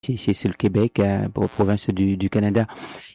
ici c'est le Québec, province du Canada.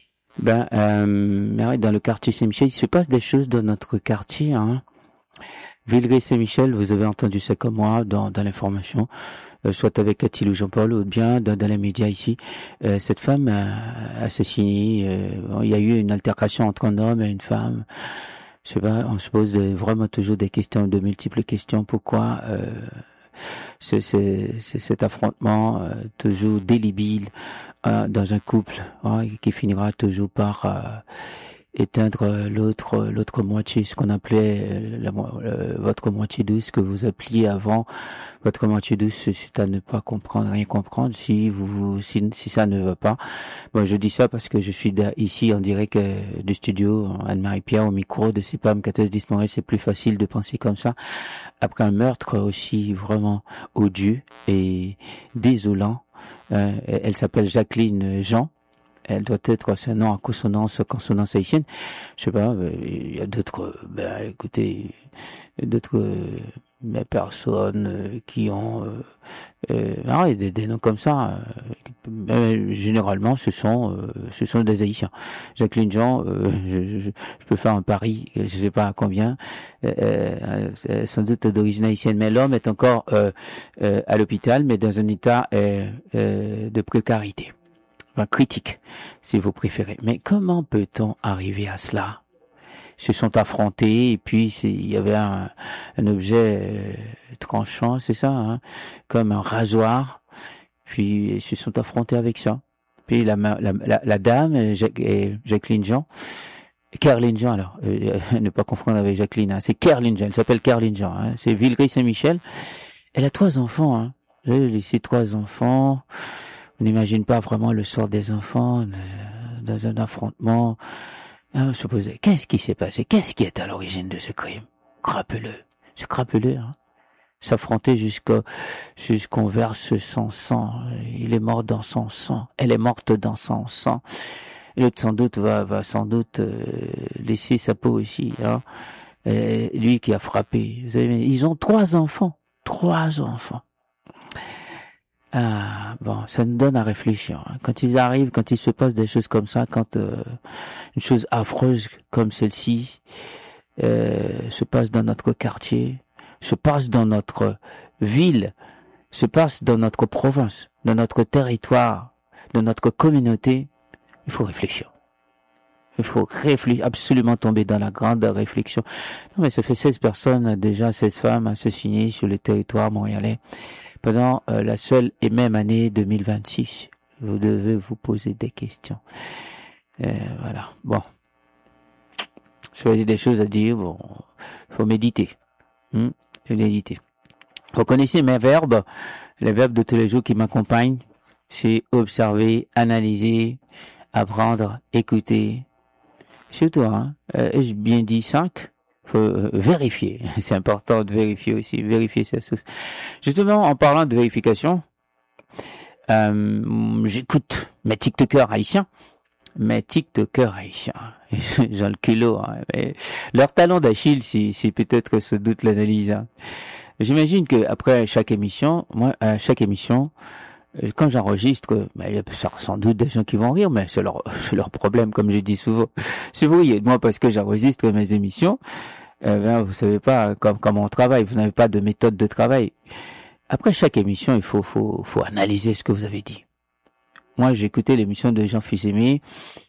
Mais ouais, dans le quartier Saint-Michel, il se passe des choses dans notre quartier, hein. Villeray-Saint-Michel, vous avez entendu ça comme moi dans l'information, soit avec Cathy ou Jean-Paul ou bien dans les médias ici. Cette femme assassinée, il y a eu une altercation entre un homme et une femme. Je sais pas, on se pose vraiment toujours des questions, de multiples questions. Pourquoi c'est cet affrontement toujours délibile dans un couple, hein, qui finira toujours par éteindre l'autre moitié, ce qu'on appelait votre moitié douce, que vous appeliez avant votre moitié douce, c'est à ne pas comprendre, rien comprendre si ça ne va pas. Bon, je dis ça parce que je suis ici en direct du studio, Anne-Marie Pierre au micro de CEPAM 1410 Montréal. C'est plus facile de penser comme ça après un meurtre aussi vraiment odieux et désolant. Elle s'appelle Jacqueline Jean. Elle doit être ce nom en consonance haïtienne. Je sais pas, il y a d'autres, écoutez, d'autres personnes qui ont des noms comme ça. Généralement, ce sont des Haïtiens. Jacqueline Jean, je peux faire un pari, je sais pas à combien, sans doute d'origine haïtienne, mais l'homme est encore à l'hôpital, mais dans un état de précarité. Critique, si vous préférez. Mais comment peut-on arriver à cela? Ils se sont affrontés et puis il y avait un objet tranchant, c'est ça, hein, comme un rasoir. Puis ils se sont affrontés avec ça. Puis la dame, Jacqueline Jean, Caroline Jean alors, ne pas confondre avec Jacqueline, hein, c'est Caroline Jean, elle s'appelle Caroline Jean, hein, c'est Villeray-Saint-Michel. Elle a 3 enfants, hein. Elle a laissé 3 enfants. On n'imagine pas vraiment le sort des enfants dans un affrontement. On se posait, qu'est-ce qui s'est passé? Qu'est-ce qui est à l'origine de ce crime? Crapuleux. C'est crapuleux, hein. S'affronter jusqu'on verse son sang. Il est mort dans son sang. Elle est morte dans son sang. Et l'autre sans doute va sans doute laisser sa peau aussi, hein. Lui qui a frappé. Vous savez, ils ont 3 enfants. 3 enfants. Bon, ça nous donne à réfléchir. Quand ils arrivent, quand il se passe des choses comme ça, quand une chose affreuse comme celle-ci se passe dans notre quartier, se passe dans notre ville, se passe dans notre province, dans notre territoire, dans notre communauté, il faut réfléchir. Il faut réfléchir, absolument tomber dans la grande réflexion. Non, mais ça fait 16 personnes déjà, 16 femmes assassinées sur le territoire montréalais pendant la seule et même année 2026. Vous devez vous poser des questions. Voilà. Bon. Choisissez des choses à dire. Bon. Faut méditer. Méditer. Vous connaissez mes verbes. Les verbes de tous les jours qui m'accompagnent. C'est observer, analyser, apprendre, écouter. Surtout, hein. Ai-je bien dit 5? Faut vérifier. C'est important de vérifier aussi. Vérifier sa source. Justement, en parlant de vérification, j'écoute mes TikTokers haïtiens. J'ai le culot, hein. Mais leur talon d'Achille, c'est peut-être sans doute l'analyse, hein. J'imagine que après chaque émission, quand j'enregistre, il y a sans doute des gens qui vont rire, mais c'est leur problème, comme je dis souvent. Si vous riez de moi parce que j'enregistre mes émissions, vous savez pas comment on travaille, vous n'avez pas de méthode de travail. Après chaque émission, il faut analyser ce que vous avez dit. Moi, j'ai écouté l'émission de Jean Fils-Aimé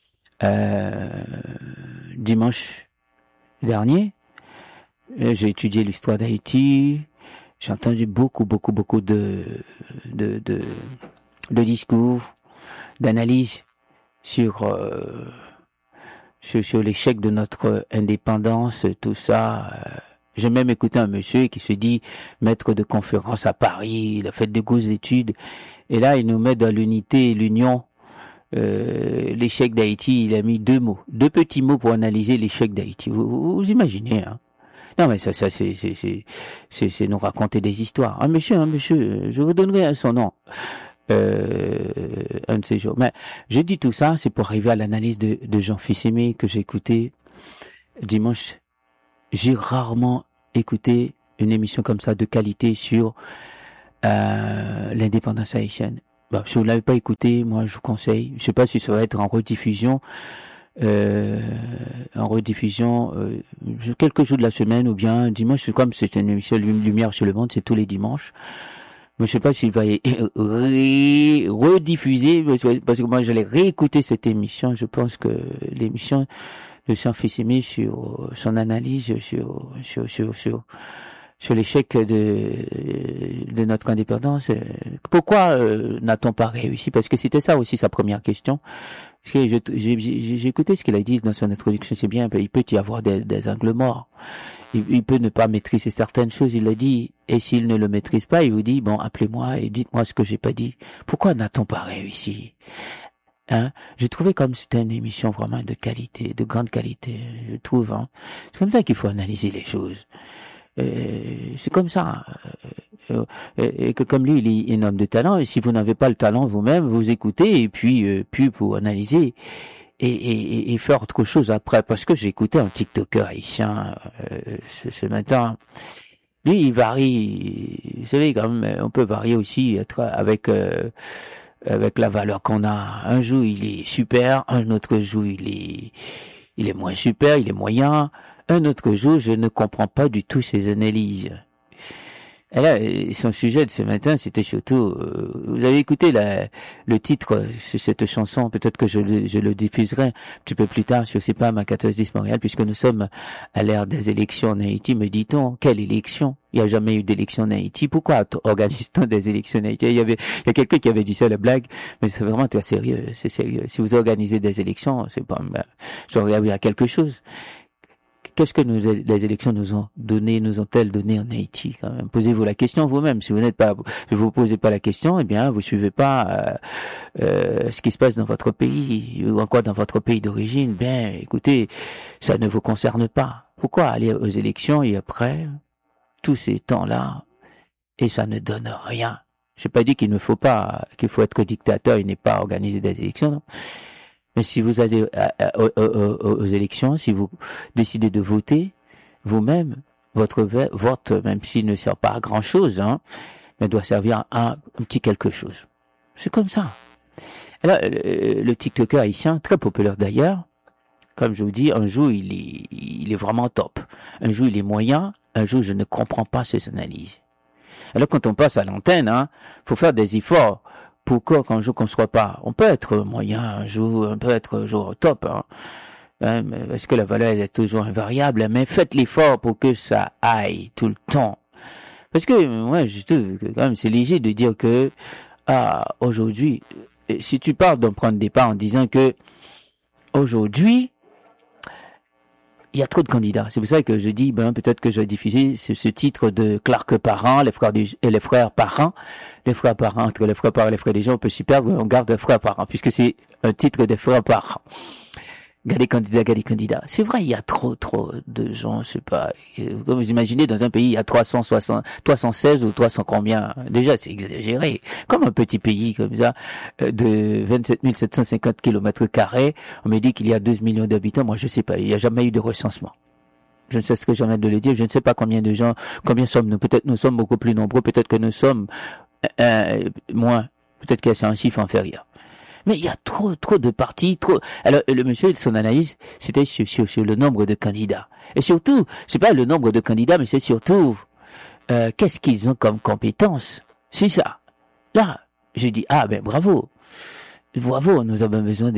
dimanche dernier. J'ai étudié l'histoire d'Haïti. J'ai entendu beaucoup de discours, d'analyses sur l'échec de notre indépendance, tout ça. J'ai même écouté un monsieur qui se dit maître de conférence à Paris, il a fait de grosses études, et là il nous met dans l'unité et l'union. L'échec d'Haïti, il a mis 2 petits mots pour analyser l'échec d'Haïti. Vous imaginez, hein? Non, mais ça, c'est nous raconter des histoires. Un monsieur, je vous donnerai son nom, un de ces jours. Mais je dis tout ça, c'est pour arriver à l'analyse de Jean Fils-Aimé que j'ai écouté dimanche. J'ai rarement écouté une émission comme ça de qualité sur l'indépendance haïtienne. Bah, si vous l'avez pas écouté, moi je vous conseille. Je sais pas si ça va être en rediffusion, euh, quelques jours de la semaine ou bien dimanche. Comme c'est une émission Lumière sur le monde, c'est tous les dimanches. Mais je sais pas s'il va rediffuser parce que moi j'allais réécouter cette émission. Je pense que l'émission de Saint-Fils-Aimé sur son analyse sur l'échec de notre indépendance. Pourquoi n'a-t-on pas réussi? Parce que c'était ça aussi sa première question. Parce que j'ai écouté ce qu'il a dit dans son introduction, c'est bien, il peut y avoir des angles morts. Il peut ne pas maîtriser certaines choses, il a dit, et s'il ne le maîtrise pas, il vous dit, bon, appelez-moi et dites-moi ce que j'ai pas dit. Pourquoi n'a-t-on pas réussi? Hein? J'ai trouvé comme c'était une émission vraiment de qualité, de grande qualité, je trouve, hein. C'est comme ça qu'il faut analyser les choses. C'est comme ça. Et que comme lui, il est un homme de talent, et si vous n'avez pas le talent vous-même, vous écoutez, et puis pour analyser, et faire autre chose après. Parce que j'ai écouté un TikToker haïtien ce matin. Lui, il varie. Vous savez, quand même, on peut varier aussi avec la valeur qu'on a. Un jour, il est super, un autre jour, il est moins super, il est moyen. Un autre jour, je ne comprends pas du tout ses analyses. Et là, son sujet de ce matin, c'était surtout, vous avez écouté le titre de cette chanson, peut-être que je le diffuserai un petit peu plus tard sur CEPAM à 1410 Montréal, puisque nous sommes à l'ère des élections en Haïti, me dit-on, quelle élection? Il n'y a jamais eu d'élection en Haïti. Pourquoi organise-t-on des élections en Haïti? Il y a quelqu'un qui avait dit ça, la blague, mais c'est vraiment très sérieux, c'est sérieux. Si vous organisez des élections, c'est pas, ça aurait à quelque chose. Qu'est-ce que les élections nous ont-elles donné en Haïti, quand même? Posez-vous la question vous-même. Si vous posez pas la question, eh bien, vous suivez pas, ce qui se passe dans votre pays, ou encore dans votre pays d'origine. Bien, écoutez, ça ne vous concerne pas. Pourquoi aller aux élections et après, tous ces temps-là, et ça ne donne rien? J'ai pas dit qu'il faut être dictateur et n'est pas organiser des élections, non. Mais si vous allez aux élections, si vous décidez de voter, vous-même, votre vote, même s'il ne sert pas à grand-chose, hein, mais doit servir à un petit quelque chose. C'est comme ça. Alors, le TikToker haïtien, très populaire d'ailleurs, comme je vous dis, un jour il est vraiment top. Un jour il est moyen, un jour je ne comprends pas ses analyses. Alors quand on passe à l'antenne, hein, faut faire des efforts. Pourquoi qu'un jour qu'on soit pas, on peut être moyen un jour, on peut être un jour au top, hein. Parce que la valeur elle est toujours invariable, mais faites l'effort pour que ça aille tout le temps. Parce que moi je trouve que quand même c'est léger de dire que aujourd'hui, si tu parles d'un point de départ en disant que aujourd'hui il y a trop de candidats. C'est pour ça que je dis, peut-être que je vais diffuser ce titre de Clark Parent, les frères Parent. Les frères Parent, entre les frères Parent et les frères des gens, on peut s'y perdre, on garde les frères Parent, puisque c'est un titre des frères Parent. Gardez candidat. C'est vrai, il y a trop de gens, je sais pas. Comme vous imaginez, dans un pays, il y a 316 ou 300 combien. Déjà, c'est exagéré. Comme un petit pays comme ça, de 27 750 km², on me dit qu'il y a 12 millions d'habitants. Moi, je sais pas. Il n'y a jamais eu de recensement. Je ne sais ce que jamais de le dire. Je ne sais pas combien de gens, combien sommes-nous. Peut-être nous sommes beaucoup plus nombreux. Peut-être que nous sommes moins. Peut-être qu'il y a un chiffre inférieur. Mais il y a trop de partis, trop. Alors, le monsieur, son analyse, c'était sur le nombre de candidats. Et surtout, c'est pas le nombre de candidats, mais c'est surtout, qu'est-ce qu'ils ont comme compétences. C'est ça. Là, je dis, bravo. Bravo, nous avons besoin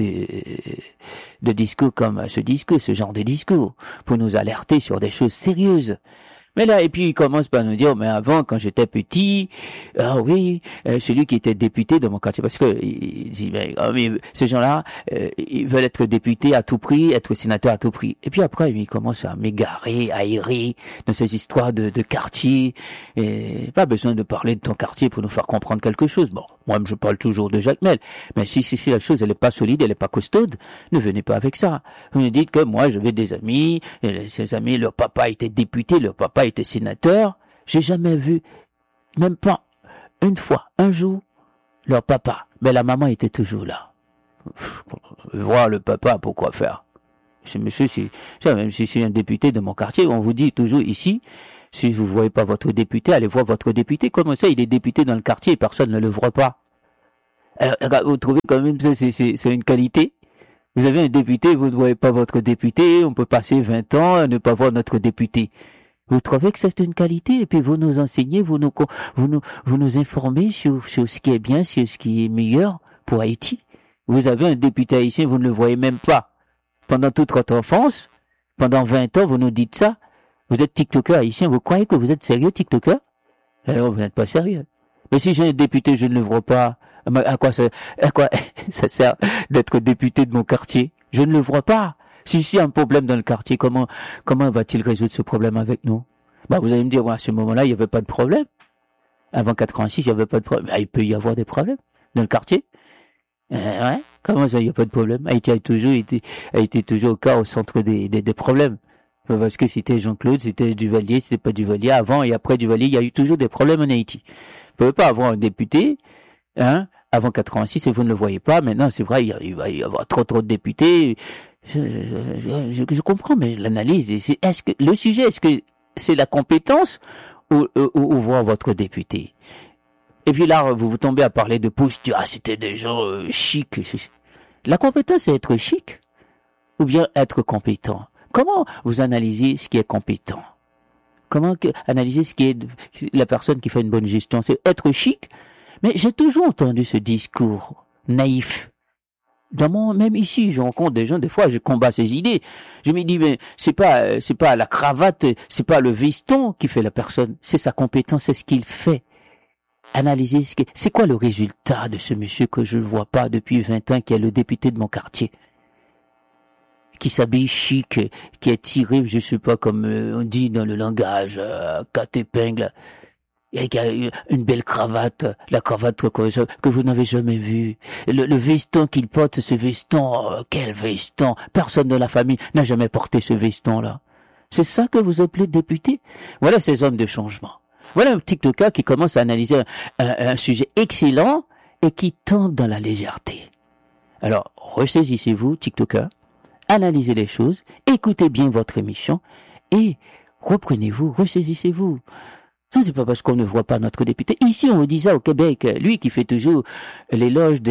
de discours comme ce genre de discours, pour nous alerter sur des choses sérieuses. Mais là, et puis il commence par nous dire, mais avant, quand j'étais petit, celui qui était député de mon quartier, parce que il dit, mais ces gens-là, ils veulent être députés à tout prix, être sénateurs à tout prix. Et puis après, il commence à m'égarer, à errer dans ces histoires de quartier. Et pas besoin de parler de ton quartier pour nous faire comprendre quelque chose. Bon, moi, je parle toujours de Jacques Mel. Mais si la chose, elle est pas solide, elle est pas costaude, ne venez pas avec ça. Vous me dites que moi, j'avais des amis, et ces amis, leur papa était député, leur papa était sénateur. J'ai jamais vu, même pas une fois, un jour, leur papa. Mais la maman était toujours là. Voir le papa, pourquoi faire? Monsieur, même si c'est un député de mon quartier, on vous dit toujours ici, si vous voyez pas votre député, allez voir votre député. Comment ça, il est député dans le quartier et personne ne le voit pas? Alors, vous trouvez quand même ça, c'est une qualité? Vous avez un député, vous ne voyez pas votre député, on peut passer 20 ans à ne pas voir notre député. Vous trouvez que c'est une qualité, et puis vous nous enseignez, vous nous informez sur ce qui est bien, sur ce qui est meilleur pour Haïti. Vous avez un député haïtien, vous ne le voyez même pas. Pendant toute votre enfance, pendant 20 ans, vous nous dites ça. Vous êtes TikToker haïtien, vous croyez que vous êtes sérieux TikToker? Alors vous n'êtes pas sérieux. Mais si j'ai un député, je ne le vois pas. À quoi ça sert d'être député de mon quartier? Je ne le vois pas. Si y a un problème dans le quartier, comment va-t-il résoudre ce problème avec nous? Vous allez me dire, à ce moment-là, il n'y avait pas de problème. Avant 86, il n'y avait pas de problème. Il peut y avoir des problèmes dans le quartier. Ouais. Comment ça, il n'y a pas de problème? Haïti a été toujours au centre des problèmes. Parce que c'était Jean-Claude, c'était Duvalier, c'était pas Duvalier. Avant et après Duvalier, il y a eu toujours des problèmes en Haïti. Vous pouvez pas avoir un député, avant 86, et vous ne le voyez pas. Maintenant, c'est vrai, il va y avoir trop de députés. Je comprends, mais l'analyse, est-ce que c'est la compétence ou voir votre député? Et puis là, vous tombez à parler de posture. Ah, c'était des gens chics. La compétence, c'est être chic ou bien être compétent? Comment vous analysez ce qui est compétent? Comment analyser ce qui est la personne qui fait une bonne gestion? C'est être chic? Mais j'ai toujours entendu ce discours naïf. Même ici, je rencontre des gens, des fois, je combats ces idées. Je me dis, mais c'est pas la cravate, c'est pas le veston qui fait la personne, c'est sa compétence, c'est ce qu'il fait. Analyser c'est quoi le résultat de ce monsieur que je ne vois pas depuis 20 ans, qui est le député de mon quartier, qui s'habille chic, qui est tiré, je sais pas, comme on dit dans le langage, quatre épingles, et qui a une belle cravate, la cravate que vous n'avez jamais vue. Le veston qu'il porte, ce veston, quel veston! Personne de la famille n'a jamais porté ce veston-là. C'est ça que vous appelez député? Voilà ces hommes de changement. Voilà un TikToker qui commence à analyser un sujet excellent et qui tombe dans la légèreté. Alors, ressaisissez-vous, TikToker, analysez les choses, écoutez bien votre émission et reprenez-vous, ressaisissez-vous. Ça, c'est pas parce qu'on ne voit pas notre député. Ici, on vous dit ça au Québec. Lui qui fait toujours l'éloge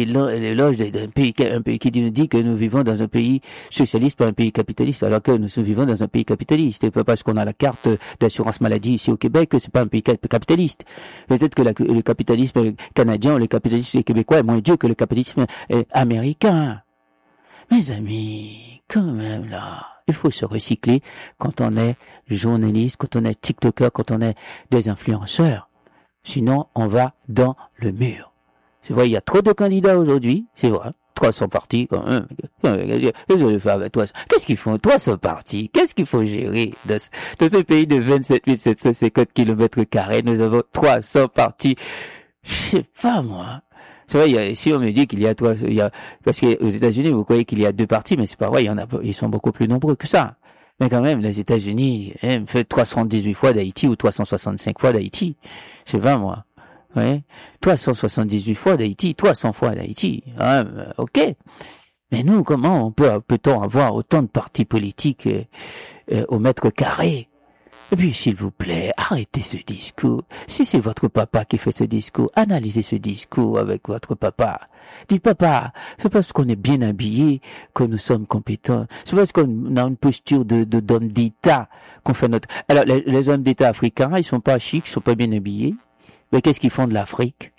d'un pays, qui nous dit que nous vivons dans un pays socialiste, pas un pays capitaliste, alors que nous vivons dans un pays capitaliste. Et pas parce qu'on a la carte d'assurance maladie ici au Québec que c'est pas un pays capitaliste. Peut-être que le capitalisme canadien ou le capitalisme québécois est moins dur que le capitalisme américain. Mes amis, quand même là. Il faut se recycler quand on est journaliste, quand on est TikToker, quand on est des influenceurs. Sinon, on va dans le mur. C'est vrai, il y a trop de candidats aujourd'hui. C'est vrai. 300 partis, quand même. Qu'est-ce que je fais avec toi? Qu'est-ce qu'ils font? 300 partis. Qu'est-ce qu'il faut gérer? Dans ce pays de 27 750 km², nous avons 300 partis. Je sais pas, moi. C'est vrai, si on me dit qu'il y a parce qu'aux États-Unis, vous croyez qu'il y a 2 partis, mais c'est pas vrai, ils sont beaucoup plus nombreux que ça. Mais quand même, les États-Unis, fait 318 fois d'Haïti ou 365 fois d'Haïti. C'est 20, moi. Ouais. 378 fois d'Haïti, 300 fois d'Haïti. Ok. Mais nous, comment peut-on avoir autant de partis politiques, au mètre carré? Et puis, s'il vous plaît, arrêtez ce discours. Si c'est votre papa qui fait ce discours, analysez ce discours avec votre papa. Dites, papa, c'est parce qu'on est bien habillé que nous sommes compétents. C'est parce qu'on a une posture d'homme d'État qu'on fait notre... Alors, les hommes d'État africains, ils sont pas chics, ils sont pas bien habillés. Mais qu'est-ce qu'ils font de l'Afrique?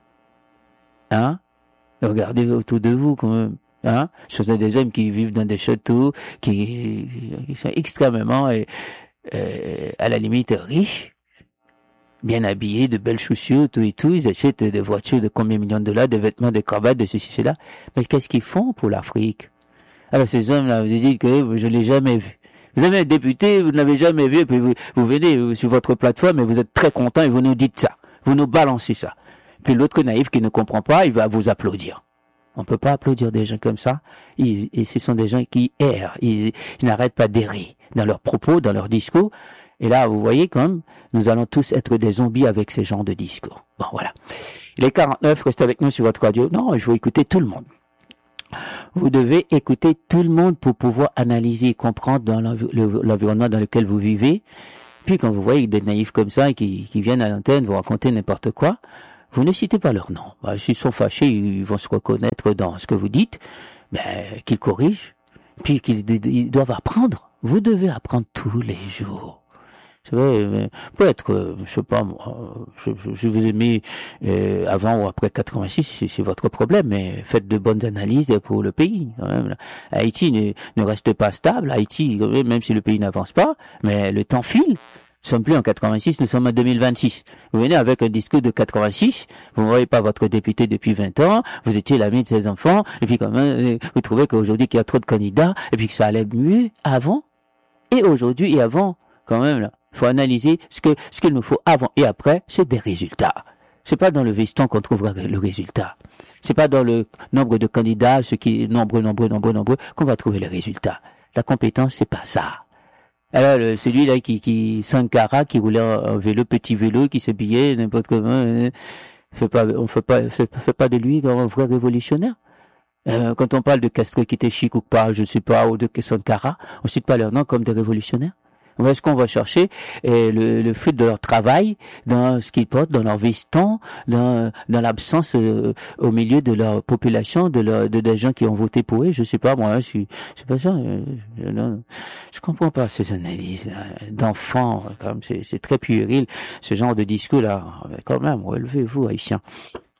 Regardez autour de vous, quand même. Ce sont des hommes qui vivent dans des châteaux, qui sont extrêmement... à la limite riches, bien habillés, de belles chaussures, tout et tout, ils achètent des voitures de combien de millions de dollars, des vêtements, des cravates, de ceci, cela. Mais qu'est-ce qu'ils font pour l'Afrique? Alors ces hommes-là, vous dites que je l'ai jamais vu. Vous avez un député, vous ne l'avez jamais vu, et puis vous venez sur votre plateforme et vous êtes très content et vous nous dites ça. Vous nous balancez ça. Puis l'autre naïf qui ne comprend pas, il va vous applaudir. On peut pas applaudir des gens comme ça. Et ce sont des gens qui errent. Ils n'arrêtent pas d'errer dans leurs propos, dans leurs discours. Et là, vous voyez comme nous allons tous être des zombies avec ces genres de discours. Bon, voilà. Il est 49, restez avec nous sur votre radio. Non, il faut écouter tout le monde. Vous devez écouter tout le monde pour pouvoir analyser et comprendre dans l'environnement dans lequel vous vivez. Puis quand vous voyez des naïfs comme ça qui viennent à l'antenne vous raconter n'importe quoi, vous ne citez pas leur nom. Bah, s'ils sont fâchés, ils vont se reconnaître dans ce que vous dites, qu'ils corrigent, puis ils doivent apprendre. Vous devez apprendre tous les jours. C'est vrai, peut-être, je sais pas, moi, je vous ai mis avant ou après 86, c'est votre problème, mais faites de bonnes analyses pour le pays. Quand même. Haïti ne reste pas stable. Haïti, même si le pays n'avance pas, mais le temps file. Nous sommes plus en 86, nous sommes en 2026. Vous venez avec un discours de 86, vous ne voyez pas votre député depuis 20 ans, vous étiez l'ami de ses enfants, et puis quand même, vous trouvez qu'aujourd'hui qu'il y a trop de candidats, et puis que ça allait mieux avant, et aujourd'hui et avant, quand même là. Il faut analyser ce qu'il nous faut avant et après, c'est des résultats. C'est pas dans le veston qu'on trouvera le résultat. C'est pas dans le nombre de candidats, nombreux, qu'on va trouver les résultats. La compétence, c'est pas ça. Alors, celui-là Sankara, qui roulait un vélo, petit vélo, qui s'habillait n'importe comment, on fait pas de lui un vrai révolutionnaire. Quand on parle de Castro qui était chic ou pas, je sais pas, ou de Sankara, on cite pas leur nom comme des révolutionnaires. Où est-ce qu'on va chercher le fruit de leur travail dans ce qu'ils portent, dans leur veston, dans l'absence au milieu de leur population, des gens qui ont voté pour eux. Je sais pas, moi, c'est pas ça. Je comprends pas ces analyses d'enfants. C'est très puéril ce genre de discours là. Quand même, relevez-vous, Haïtiens.